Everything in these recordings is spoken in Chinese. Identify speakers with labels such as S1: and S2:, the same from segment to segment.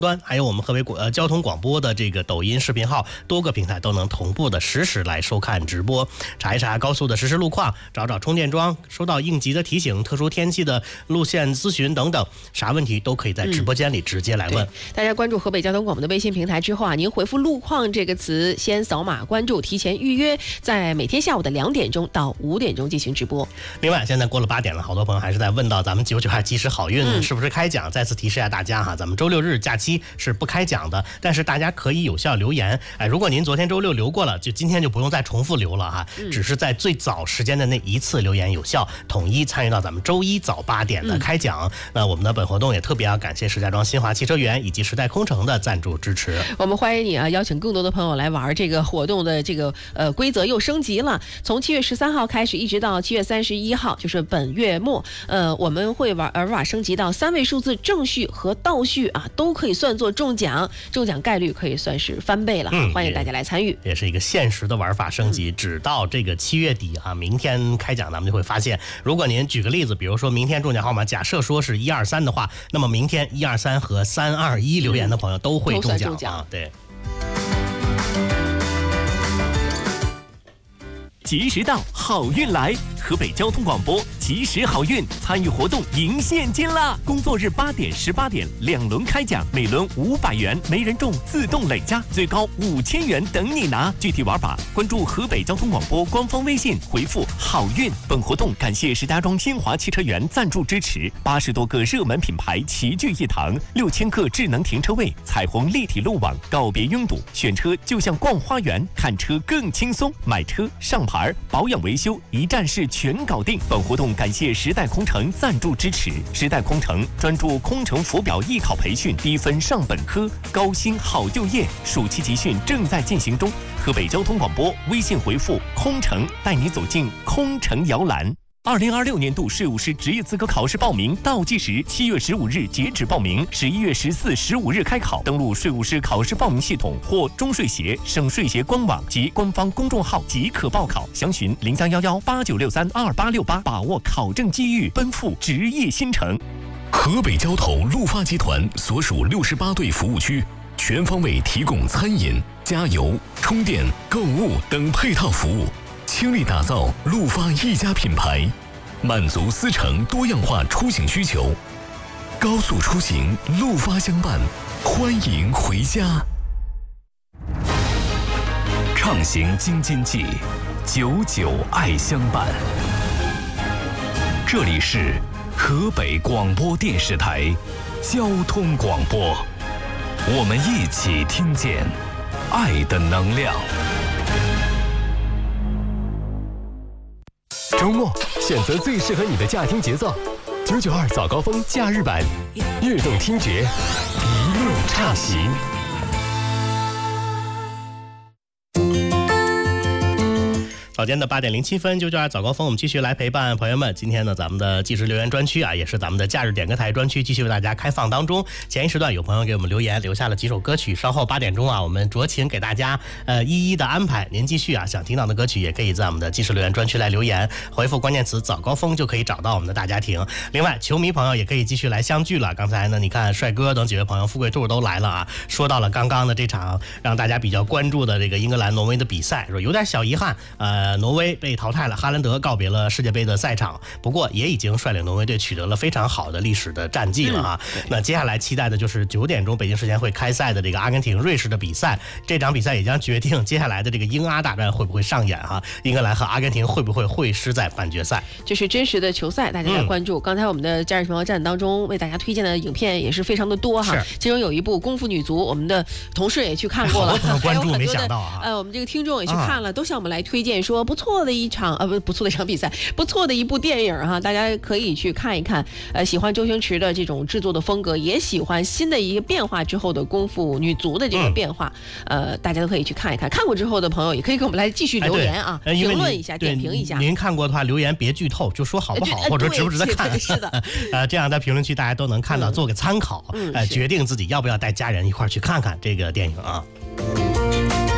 S1: 端，还有我们河北交通广播的这个抖音视频号，多个平台都能同步的实时来收看直播，查一查高速的实时路况，找找充电桩，收到应急的提醒，特殊天气的路线咨询等等，啥问题都可以在直播间里直接来问。
S2: 大家关注河北交通广播的微信平台之后啊，您回复路况这个词，先扫码关注，提前预约，在每天下午的2点钟到5点钟进行直播。
S1: 另外现在过了8点了，好多朋友还是在问到咱们992及时好运是不是开奖，再次提示一下大家哈，咱们周6日假期是不开奖的，但是大家可以有效留言。如果您昨天周6留过了，就今天就不用再重复留了哈，只是在最早时间的那一次留言有效，统一参与到咱们周1早8点的开奖。那我们的本活动也特别要感谢石家庄新华汽车园以及时代空城的赞助支持。
S2: 我们欢迎你啊，邀请更多的朋友来玩这个活动的这个规则又升级了，从7月13号开始一直到7月31号，就是本月末，我们会玩法升级到3位数字正序和倒序啊，都可以算作中奖，中奖概率可以算是翻倍了，欢迎大家来参与。
S1: 也是一个限时的玩法升级，直到这个7月底啊，明天开奖，咱们就会发现，如果您举个例子，比如说明天中奖号码假设说是123的话，那么明天123和321留言的朋友都会中奖啊，对。
S3: 及时到，好运来！河北交通广播及时好运参与活动赢现金啦！工作日8点、18点2轮开奖，每轮500元，没人中自动累加，最高5000元等你拿。具体玩法关注河北交通广播官方微信，回复好运。本活动感谢石家庄新华汽车园赞助支持，80多个热门品牌齐聚一堂，6000个智能停车位，彩虹立体路网，告别拥堵，选车就像逛花园，看车更轻松，买车上牌保养维修一站式全搞定。本活动感谢时代空城赞助支持，时代空城专注空乘浮表艺考培训，低分上本科，高薪好就业，暑期集训正在进行中。河北交通广播微信回复空城，带你走进空城摇篮。2026年度税务师职业资格考试报名倒计时7月15日截止报名，11月14、15日开考。登录税务师考试报名系统或中税协、省税协官网及官方公众号即可报考。详询031189632868，把握考证机遇，奔赴职业新城。
S4: 河北交投陆发集团所属68对服务区，全方位提供餐饮、加油、充电、购物等配套服务。倾力打造陆发一家品牌，满足司乘多样化出行需求。高速出行，陆发相伴，欢迎回家。畅行京津冀，久久爱相伴。这里是河北广播电视台交通广播，我们一起听见爱的能量。
S5: 周末选择最适合你的驾听节奏，992早高峰假日版，悦动听觉，一路畅行。
S1: 早间的8点07分，992早高峰，我们继续来陪伴朋友们。今天呢，咱们的即时留言专区啊，也是咱们的假日点歌台专区，继续为大家开放当中。前一时段有朋友给我们留言，留下了几首歌曲，稍后8点钟啊，我们酌情给大家一一的安排。您继续啊，想听到的歌曲也可以在我们的即时留言专区来留言，回复关键词早高峰就可以找到我们的大家庭。另外，球迷朋友也可以继续来相聚了。刚才呢，你看帅哥等几位朋友，富贵兔都来了啊，说到了刚刚的这场让大家比较关注的这个英格兰挪威的比赛，说有点小遗憾，挪威被淘汰了，哈兰德告别了世界杯的赛场，不过也已经率领挪威队取得了非常好的历史的战绩了啊。那接下来期待的就是9点钟北京时间会开赛的这个阿根廷瑞士的比赛，这场比赛也将决定接下来的这个英阿大战会不会上演哈，英格兰和阿根廷会不会会师在半决赛。
S2: 这是真实的球赛，大家来关注。刚才我们的假日频道站当中为大家推荐的影片也是非常的多哈，其中有一部功夫女足，我们的同事也去看过了，
S1: 关注没想到啊，
S2: 我们这个听众也去看了，都向我们来推荐说不错的一场不错的一场比赛，不错的一部电影哈，大家可以去看一看。喜欢周星驰的这种制作的风格，也喜欢新的一个变化之后的功夫女足的这个变化，大家都可以去看一看。看过之后的朋友也可以给我们来继续留言啊，评论一下，点评一下。
S1: 您看过的话，留言别剧透，就说好不好，或者值不值得看。
S2: 是的，
S1: 这样在评论区大家都能看到，做个参考，决定自己要不要带家人一块去看看这个电影啊。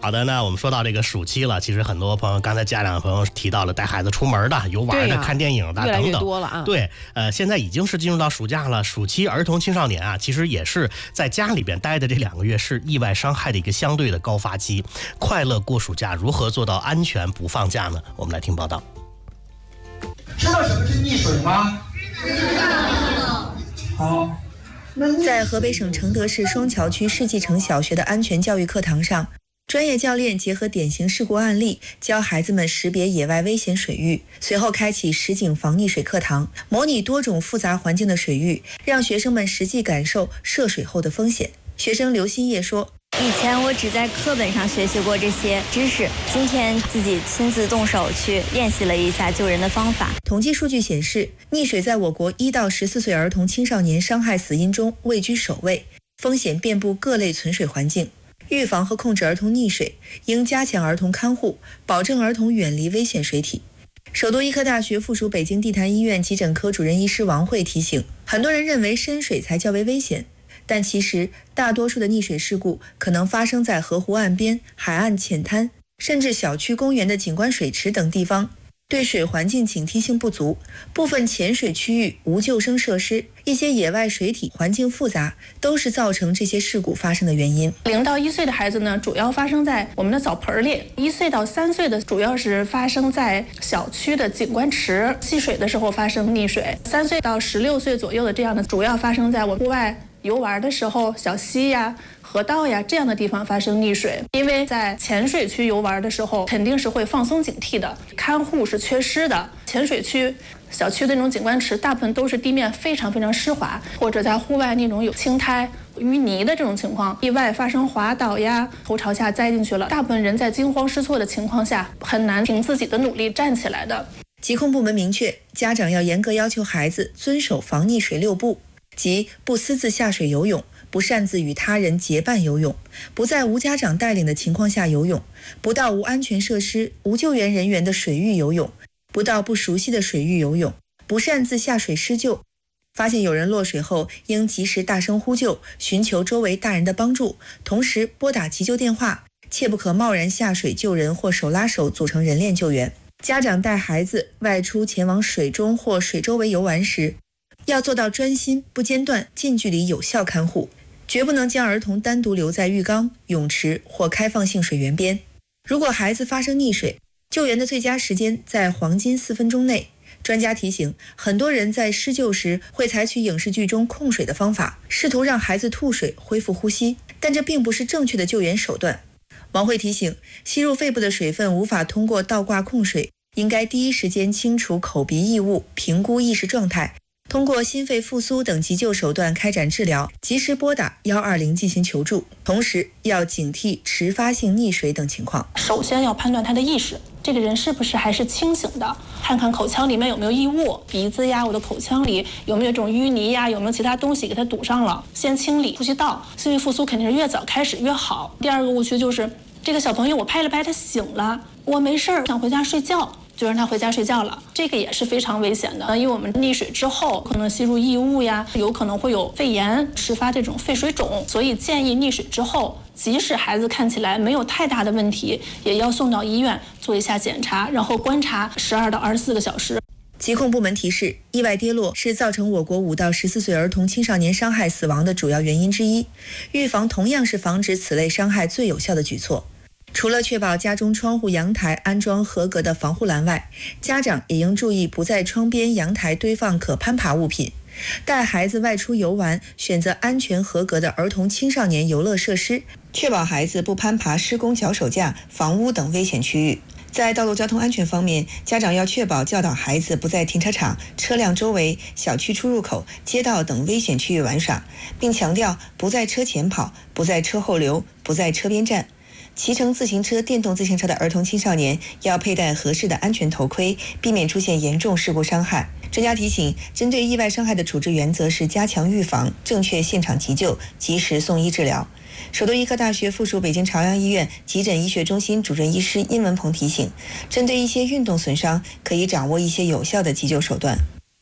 S1: 好的，那我们说到这个暑期了，其实很多朋友，刚才家长朋友提到了带孩子出门的、游玩的、看电影的
S2: 越来越
S1: 等等，
S2: 多了啊。
S1: 对，现在已经是进入到暑假了，暑期儿童青少年啊，其实也是在家里边待的这2个月是意外伤害的一个相对的高发期。快乐过暑假，如何做到安全不放假呢？我们来听报道。
S6: 知道什么是溺水吗？知道。好。
S7: 在河北省承德市双桥区世纪城小学的安全教育课堂上，专业教练结合典型事故案例，教孩子们识别野外危险水域，随后开启实景防溺水课堂，模拟多种复杂环境的水域，让学生们实际感受涉水后的风险。学生刘新叶说，
S8: 以前我只在课本上学习过这些知识，今天自己亲自动手去练习了一下救人的方法。
S7: 统计数据显示，溺水在我国1到14岁儿童青少年伤害死因中位居首位，风险遍布各类存水环境。预防和控制儿童溺水，应加强儿童看护，保证儿童远离危险水体。首都医科大学附属北京地坛医院急诊科主任医师王慧提醒，很多人认为深水才较为危险，但其实大多数的溺水事故可能发生在河湖岸边、海岸浅滩，甚至小区公园的景观水池等地方，对水环境警惕性不足，部分浅水区域无救生设施，一些野外水体环境复杂，都是造成这些事故发生的原因。
S9: 0到1岁的孩子呢，主要发生在我们的澡盆里；1岁到3岁的主要是发生在小区的景观池戏水的时候发生溺水；3岁到16岁左右的这样的，主要发生在我们户外游玩的时候，小溪呀、河道呀这样的地方发生溺水。因为在浅水区游玩的时候，肯定是会放松警惕的，看护是缺失的。浅水区、小区的那种景观池，大部分都是地面非常非常湿滑，或者在户外那种有青苔、淤泥的这种情况，意外发生滑倒呀，头朝下栽进去了。大部分人在惊慌失措的情况下，很难凭自己的努力站起来的。
S7: 疾控部门明确，家长要严格要求孩子遵守防溺水6不，即不私自下水游泳，不擅自与他人结伴游泳，不在无家长带领的情况下游泳，不到无安全设施、无救援人员的水域游泳，不到不熟悉的水域游泳，不擅自下水施救。发现有人落水后，应及时大声呼救，寻求周围大人的帮助，同时拨打急救电话，切不可贸然下水救人或手拉手组成人链救援。家长带孩子外出前往水中或水周围游玩时，要做到专心、不间断、近距离有效看护，绝不能将儿童单独留在浴缸、泳池或开放性水源边。如果孩子发生溺水，救援的最佳时间在黄金4分钟内。专家提醒，很多人在施救时会采取影视剧中控水的方法，试图让孩子吐水恢复呼吸，但这并不是正确的救援手段。王慧提醒，吸入肺部的水分无法通过倒挂控水，应该第一时间清除口鼻异物，评估意识状态，通过心肺复苏等急救手段开展治疗，及时拨打120进行求助，同时要警惕迟发性溺水等情况。
S9: 首先要判断他的意识，这个人是不是还是清醒的，看看口腔里面有没有异物，鼻子呀，我的口腔里有没有这种淤泥呀，有没有其他东西给它堵上了，先清理呼吸道。心肺复苏肯定是越早开始越好。第二个误区就是这个小朋友我拍了拍他醒了，我没事儿，想回家睡觉，就让他回家睡觉了，这个也是非常危险的。因为我们溺水之后可能吸入异物呀，有可能会有肺炎，迟发这种肺水肿，所以建议溺水之后，即使孩子看起来没有太大的问题，也要送到医院做一下检查，然后观察12到24个小时。
S7: 疾控部门提示，意外跌落是造成我国5到14岁儿童青少年伤害死亡的主要原因之一，预防同样是防止此类伤害最有效的举措。除了确保家中窗户、阳台安装合格的防护栏外，家长也应注意不在窗边、阳台堆放可攀爬物品。带孩子外出游玩，选择安全合格的儿童青少年游乐设施，确保孩子不攀爬施工脚手架、房屋等危险区域。在道路交通安全方面，家长要确保教导孩子不在停车场、车辆周围、小区出入口、街道等危险区域玩耍，并强调不在车前跑、不在车后溜、不在车边站。骑乘自行车、电动自行车的儿童青少年要佩戴合适的安全头盔，避免出现严重事故伤害。专家提醒，针对意外伤害的处置原则是加强预防、正确现场急救、及时送医治疗。首都医科大学附属北京朝阳医院急诊医学中心主任医师殷文鹏提醒，针对一些运动损伤，可以掌握一些有效的急救手段。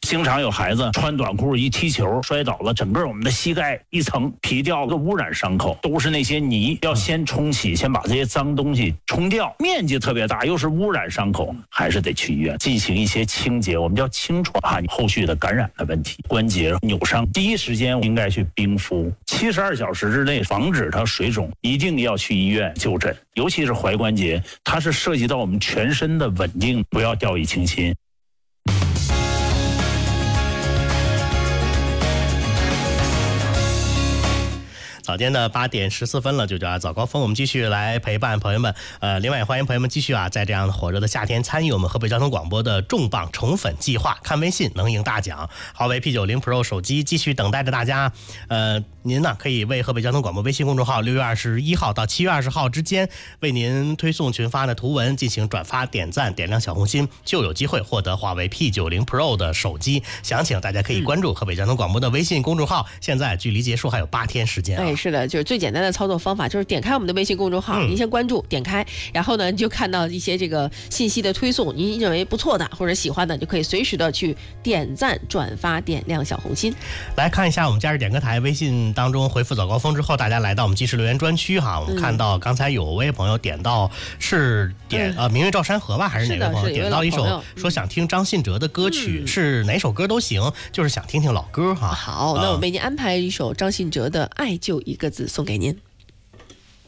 S10: 经常有孩子穿短裤一踢球摔倒了，整个我们的膝盖一层皮掉了，污染伤口，都是那些泥，要先冲洗，先把这些脏东西冲掉，面积特别大，又是污染伤口，还是得去医院进行一些清洁，我们叫清创啊，后续的感染的问题，关节扭伤，第一时间应该去冰敷，72小时之内防止它水肿，一定要去医院就诊，尤其是踝关节，它是涉及到我们全身的稳定，不要掉以轻心。
S1: 早间的8点14分了，就叫早高峰，我们继续来陪伴朋友们。另外也欢迎朋友们继续在这样火热的夏天参与我们河北交通广播的重磅宠粉计划，看微信能赢大奖。华为 P90 Pro 手机继续等待着大家。您呢可以为河北交通广播微信公众号6月21号到7月20号之间为您推送群发的图文进行转发、点赞、点亮小红心，就有机会获得华为 P90 Pro 的手机。详情大家可以关注河北交通广播的微信公众号。现在距离结束还有8天时间。
S2: 是的，就是最简单的操作方法，就是点开我们的微信公众号，您先关注，点开，然后呢，你就看到一些这个信息的推送，您认为不错的或者喜欢的，就可以随时的去点赞、转发、点亮小红心。
S1: 来看一下我们假日点歌台微信当中回复早高峰之后，大家来到我们即时留言专区我们看到刚才有位朋友点到是明月照山河吧，还是哪位朋友点到一首说想听张信哲的歌曲，是哪首歌都行，就是想听听老歌
S2: 好，那我为您安排一首张信哲的《爱就一个字》送给您。